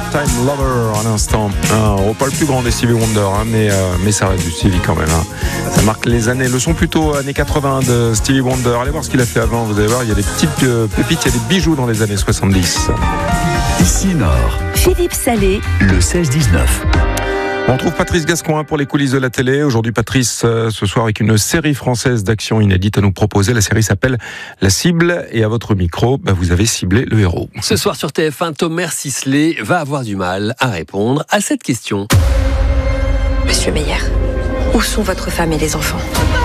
Part-Time Lover à l'instant. Pas le plus grand des Stevie Wonder, mais ça reste du Stevie quand même. Ça marque les années. Le son plutôt années 80 de Stevie Wonder. Allez voir ce qu'il a fait avant. Vous allez voir, il y a des petites pépites, il y a des bijoux dans les années 70. Ici Nord, Philippe Salé, le 16-19. On retrouve Patrice Gascoin pour les coulisses de la télé. Aujourd'hui, Patrice, ce soir, avec une série française d'action inédite à nous proposer. La série s'appelle La Cible. Et à votre micro, vous avez ciblé le héros. Ce soir sur TF1, Thomas Sisley va avoir du mal à répondre à cette question. Monsieur Meyer, où sont votre femme et les enfants ?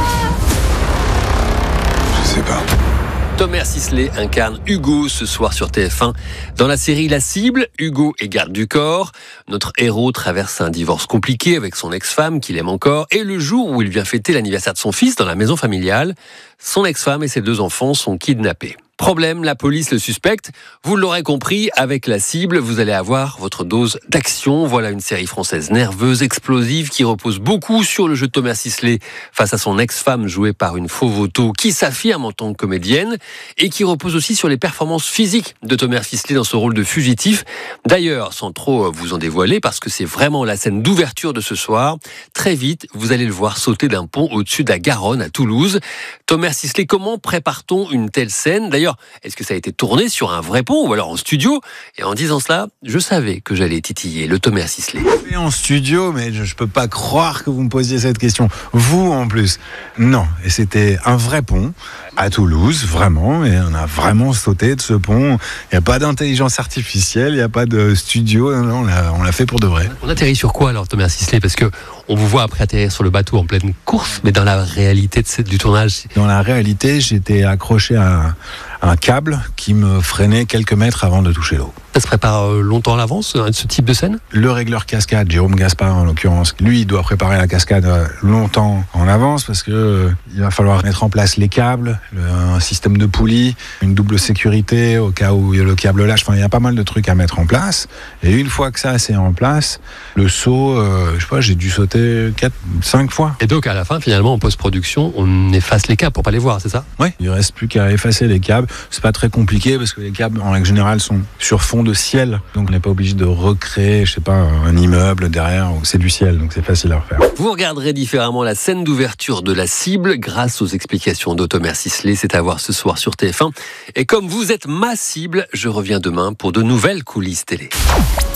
Je sais pas. Thomas Sisley incarne Hugo ce soir sur TF1. Dans la série La Cible, Hugo est garde du corps. Notre héros traverse un divorce compliqué avec son ex-femme qu'il aime encore. Et le jour où il vient fêter l'anniversaire de son fils dans la maison familiale, son ex-femme et ses 2 enfants sont kidnappés. Problème, la police le suspecte. Vous l'aurez compris, avec La Cible, vous allez avoir votre dose d'action. Voilà une série française nerveuse, explosive, qui repose beaucoup sur le jeu de Thomas Sisley face à son ex-femme jouée par une faux Vautour qui s'affirme en tant que comédienne et qui repose aussi sur les performances physiques de Thomas Sisley dans ce rôle de fugitif. D'ailleurs, sans trop vous en dévoiler, parce que c'est vraiment la scène d'ouverture de ce soir, très vite, vous allez le voir sauter d'un pont au-dessus de la Garonne à Toulouse. Thomas Sisley, comment prépare-t-on une telle scène ? D'ailleurs, est-ce que ça a été tourné sur un vrai pont ou alors en studio ? Et en disant cela, je savais que j'allais titiller le Thomas Sisley. En studio, mais je peux pas croire que vous me posiez cette question. Vous, en plus. Non, et c'était un vrai pont à Toulouse, vraiment, et on a vraiment sauté de ce pont. Il n'y a pas d'intelligence artificielle, il n'y a pas de studio, non, on l'a fait pour de vrai. On atterrit sur quoi alors, Thomas Sisley ? Parce que on vous voit après atterrir sur le bateau en pleine course, mais dans la réalité du tournage... Dans la réalité, j'étais accroché à un câble qui me freinait quelques mètres avant de toucher l'eau. Ça se prépare longtemps à l'avance, ce type de scène ? Le régleur cascade, Jérôme Gaspard en l'occurrence, lui, il doit préparer la cascade longtemps en avance parce que il va falloir mettre en place les câbles, un système de poulies, une double sécurité au cas où le câble lâche. Enfin, il y a pas mal de trucs à mettre en place. Et une fois que ça c'est en place, le saut, j'ai dû sauter 4-5 fois. Et donc à la fin, finalement, en post-production, on efface les câbles pour pas les voir, c'est ça ? Oui, il reste plus qu'à effacer les câbles. C'est pas très compliqué parce que les câbles, en règle générale, sont sur fond de ciel. Donc on n'est pas obligé de recréer, un immeuble derrière. C'est du ciel, donc c'est facile à refaire. Vous regarderez différemment la scène d'ouverture de La Cible grâce aux explications de Thomas Sisley. C'est à voir ce soir sur TF1. Et comme vous êtes ma cible, je reviens demain pour de nouvelles coulisses télé.